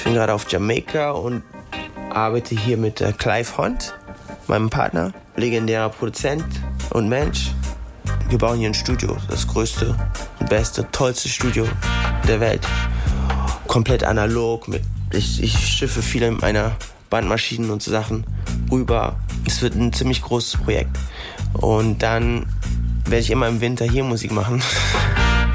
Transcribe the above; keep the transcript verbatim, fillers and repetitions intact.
bin gerade auf Jamaika und arbeite hier mit äh, Clive Hunt, meinem Partner, legendärer Produzent und Mensch. Wir bauen hier ein Studio, das größte, beste, tollste Studio der Welt. Komplett analog, mit, ich, ich schiffe viele meiner Bandmaschinen und so Sachen rüber. Es wird ein ziemlich großes Projekt. Und dann werde ich immer im Winter hier Musik machen.